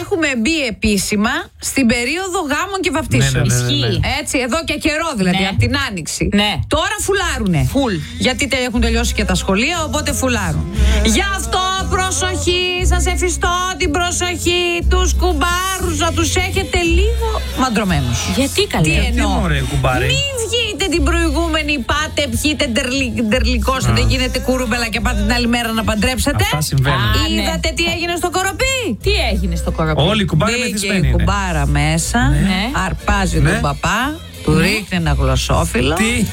έχουμε μπει επίσημα στην περίοδο γάμων και βαφτίσεων. Ισχύει. Έτσι, εδώ και καιρό δηλαδή, από την Άνοιξη. Ναι. Τώρα φουλάρουνε. Φουλ. Γιατί έχουν τελειώσει και τα σχολεία, οπότε φουλάρουν. Γι' αυτό προσοχή, σας εφιστώ την προσοχή. Τους κουμπάρους να τους έχετε λίγο μαντρωμένους. Γιατί καλέ? Τι εννοώ? Μην βγείτε την προηγούμενη, πάτε, πιείτε ντερλικώσετε, γίνετε κούρουμπελα και πάτε την άλλη μέρα να παντρέψετε. Αυτά συμβαίνουν. Είδατε τι έγινε στο Κοροπή? Τι έγινε στο Κοροπή? Όλοι οι κουμπάροι Μπήκε μεθυσμένοι η είναι. κουμπάρα μέσα, αρπάζει τον παπά, του ρίχνει ένα γλωσσόφυλλο. Τι?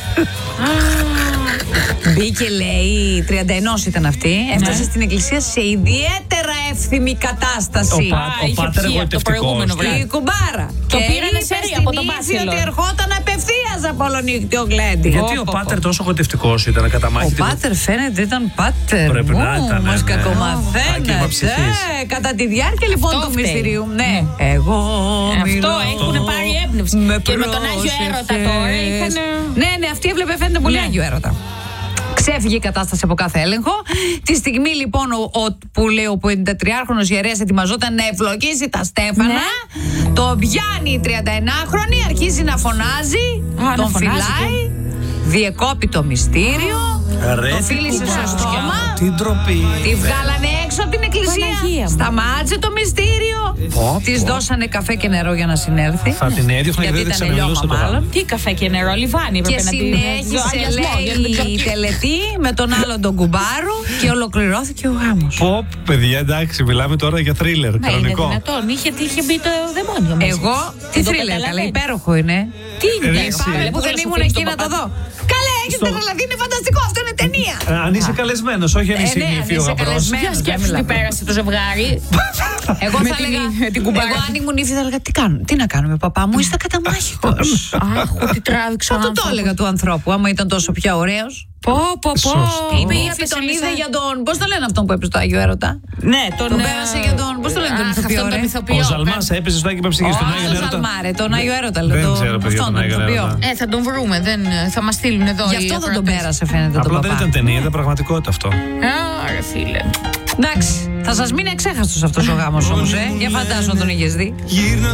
Μπήκε, λέει, 31 ήταν αυτή. Έφτασε στην εκκλησία σε ιδιαίτερα εύθυμη κατάσταση. Ο πάτερ εγωιτευτικός. Η κουμπάρα. Το πήρανε σε από τον Μπάσιλο. Μπάσιλο. Ότι ερχόταν απευθείας από Ολονύκτιο Γλέντι. Γιατί ο πάτερ τόσο εγωιτευτικός ήταν κατά μάχη? Ο πάτερ φαίνεται ήταν πάτερ. Πρέπει να ήταν, Μας ναι. κακομαθαίνετε. Άγγελμα ψυχής. Κατά τη διάρκεια λοιπόν Αυτό του φταίει. μυστηρίου. Ναι. Εγώ Αυτό μιλώ. έχουν πάρει έμπνευση. Και με τον Άγιο Έρωτα τώρα είχαν. Ναι, αυτή έβλεπε φαίνεται πολύ Άγιο Έρωτα. Ξέφυγε η κατάσταση από κάθε έλεγχο. Τη στιγμή λοιπόν που λέει ο 53χρονος ιερέας ετοιμαζόταν να ευλογήσει τα στέφανα, το πιάνει η 39χρονη, αρχίζει να φωνάζει, τον φυλάει, διεκόπη το μυστήριο, το φίλησε στο στόμα, Τι ντροπή. τη βγάλανε έξω από την εκκλησία, σταμάτησε το μυστήριο, της δώσανε καφέ και νερό για να συνέλθει. Θα την έδιωχνα γιατί δεν ξαναμιλούσε το γάμο. Τι καφέ και νερό, λιβάνι. Και συνέχισε, λέει, η τελετή με τον άλλον τον κουμπάρο και ολοκληρώθηκε ο γάμος. Πω, παιδιά, εντάξει, μιλάμε τώρα για θρίλερ. Είναι Κανονικό. δυνατόν, είχε μπει το δαιμόνιο μέσα. Εγώ, τι θρίλερ, καλά, υπέροχο είναι. Τι είναι Που δεν ήμουν εκεί να το δω. Καλέ, έχετε τρελαθεί, είναι φανταστικό, αυτό είναι ταινία. Αν είσαι καλεσμένος, όχι αν είσαι νύφη ο γαμπρός. Για σκέψου τι πέρασε το ζευγάρι. Εγώ θα έλεγα, εγώ αν ήμουν ύφη θα έλεγα τι να κάνουμε παπά μου, είστε καταμάχητος. Αχ, ότι τράβηξε ο Θα το έλεγα του ανθρώπου, άμα ήταν τόσο πια ωραίος. Η ύφη τον είδε για τον, πώς το λένε αυτόν που έπαιζε το Άγιο Έρωτα. Ναι, τον πέρασε για τον, πώς το λένε τον ηθοποιό, ρε. Ο Ζαλμάς έπαιζε στο Άγιο Παψίγη στον Άγιο Τον Έρωτα. Ζαλμάρε, τον Άγιο Έρωτα. Δεν ξέρω, παιδιά, τον Άγιο Έρωτα. Θα τον βρούμε, θα μας στείλουν εδώ. Γι' αυτό δεν τον πέρασε, φαίνεται τον Απλά δεν παπά. ήταν ταινία, ήταν πραγματικότητα αυτό. Άρα, φίλε. Εντάξει, θα σας μείνει εξέχαστος αυτός ο γάμος όμως, για φαντάσου να τον είχες δει.